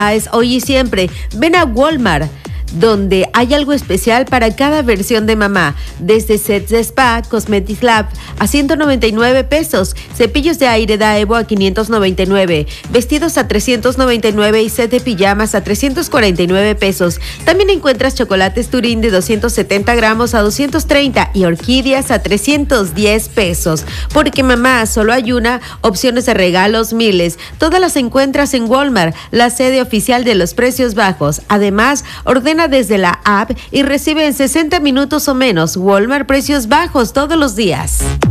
Es hoy y siempre. Ven a Walmart, donde hay algo especial para cada versión de mamá, desde sets de spa, Cosmetics Lab a 199 pesos, cepillos de aire Daewoo a 599, vestidos a 399 y set de pijamas a 349 pesos. También encuentras chocolates Turín de 270 gramos a 230 y orquídeas a 310 pesos. Porque mamá solo hay una, opciones de regalos miles. Todas las encuentras en Walmart, la sede oficial de los precios bajos. Además, ordena desde la app y recibe en 60 minutos o menos. Walmart, precios bajos todos los días.